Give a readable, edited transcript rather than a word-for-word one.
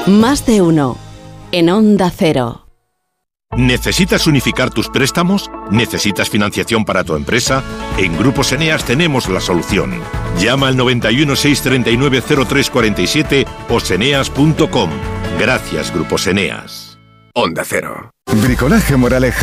Más de uno. En Onda Cero. ¿Necesitas unificar tus préstamos? ¿Necesitas financiación para tu empresa? En Grupos Eneas tenemos la solución. Llama al 91 639 0347 o seneas.com. Gracias, Grupos Eneas. Onda Cero. Bricolaje Moraleja.